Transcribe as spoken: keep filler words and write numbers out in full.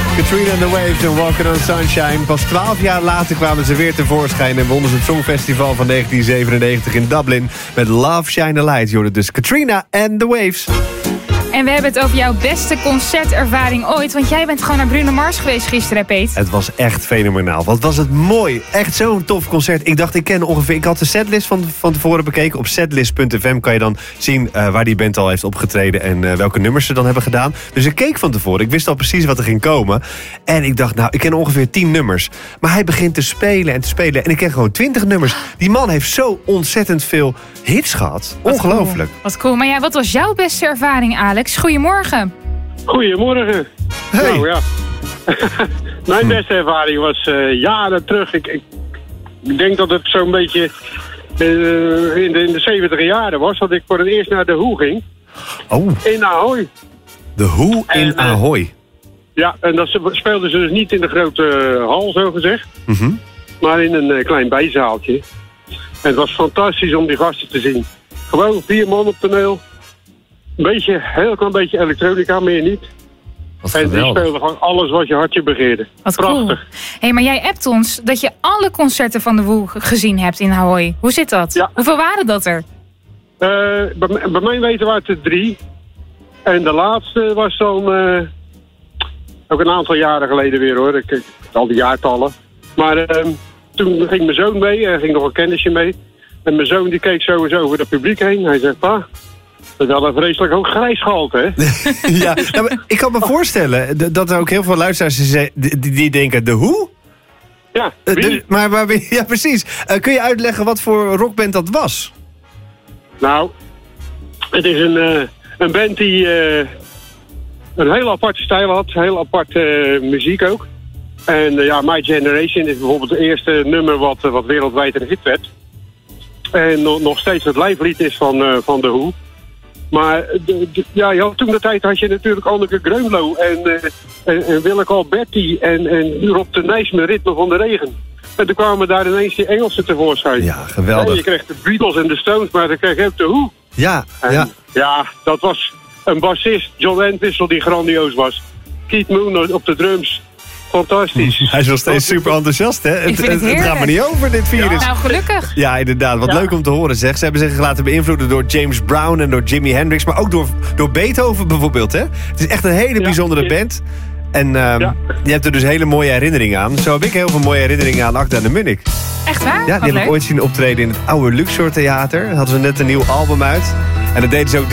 Katrina and the Waves en Walking on Sunshine. Pas twaalf jaar later kwamen ze weer tevoorschijn en wonnen ze het Songfestival van negentien zevenennegentig in Dublin met Love Shine a Light. Je hoorde dus Katrina and the Waves. En we hebben het over jouw beste concertervaring ooit. Want jij bent gewoon naar Bruno Mars geweest gisteren, hè, Peet? Het was echt fenomenaal. Wat was het mooi. Echt zo'n tof concert. Ik dacht, ik ken ongeveer... Ik had de setlist van, van tevoren bekeken. Op setlist punt f m kan je dan zien uh, waar die band al heeft opgetreden... en uh, welke nummers ze dan hebben gedaan. Dus ik keek van tevoren. Ik wist al precies wat er ging komen. En ik dacht, nou, ik ken ongeveer tien nummers. Maar hij begint te spelen en te spelen. En ik ken gewoon twintig nummers. Die man heeft zo ontzettend veel hits gehad. Ongelooflijk. Cool. Wat cool. Maar ja, wat was jouw beste ervaring, Alex? Goedemorgen. Goedemorgen. Hey. Nou ja, mijn beste ervaring was uh, jaren terug. Ik, ik, ik denk dat het zo'n beetje uh, in, de, in de zeventig jaren was... dat ik voor het eerst naar de Who ging. Oh. In Ahoy. De Who in uh, Ahoy. Ja, en dat speelden ze dus niet in de grote uh, hal, zo gezegd. Mm-hmm. Maar in een uh, klein bijzaaltje. En het was fantastisch om die gasten te zien. Gewoon vier man op toneel. Een beetje, heel klein beetje elektronica, meer niet. Wat en die geweldig. speelden gewoon alles wat je hartje begeerde. Wat prachtig. Cool. Hey, maar jij appt ons dat je alle concerten van de Who gezien hebt in Ahoy. Hoe zit dat? Ja. Hoeveel waren dat er? Uh, bij, bij mij weten waren het er drie. En de laatste was dan... Uh, ook een aantal jaren geleden weer, hoor. Ik, ik, al die jaartallen. Maar uh, toen ging mijn zoon mee. Er ging nog een kennisje mee. En mijn zoon die keek sowieso over het publiek heen. Hij zei, pa... Dat is wel een vreselijk hoog grijsgehalte, hè? Ja, nou, maar ik kan me voorstellen dat er ook heel veel luisteraars zijn die, die denken, de Who? Ja, uh, de, maar, maar, ja, precies. Uh, kun je uitleggen wat voor rockband dat was? Nou, het is een, uh, een band die uh, een heel aparte stijl had. Heel aparte uh, muziek ook. En uh, ja, My Generation is bijvoorbeeld het eerste nummer wat, uh, wat wereldwijd een hit werd. En no, nog steeds het lijflied is van, uh, van de Who. Maar de, de, ja, je had, toen de tijd had je natuurlijk Anneke Greunlo en, uh, en, en Willeke Alberti en, en Rob de Nijs met Ritme van de Regen. En toen kwamen daar ineens die Engelsen tevoorschijn. Ja, geweldig. En je kreeg de Beatles en de Stones, maar dan kreeg je ook de Who. Ja, en, ja. Ja, dat was een bassist, John Entwistle, die grandioos was. Keith Moon op de drums. Fantastisch. Hij is nog steeds super enthousiast, hè? Het, het, het gaat maar niet over, dit virus. Ja. Nou, gelukkig. Ja, inderdaad. Wat ja. leuk om te horen, zeg. Ze hebben zich laten beïnvloeden door James Brown en door Jimi Hendrix. Maar ook door, door Beethoven bijvoorbeeld, hè? Het is echt een hele bijzondere ja. band. En um, ja. je hebt er dus hele mooie herinneringen aan. Zo heb ik heel veel mooie herinneringen aan Akda de Munnik. Echt waar? Ja, die heb ik ooit zien optreden in het oude Luxor Theater. Daar hadden ze net een nieuw album uit. En dat deden ze ook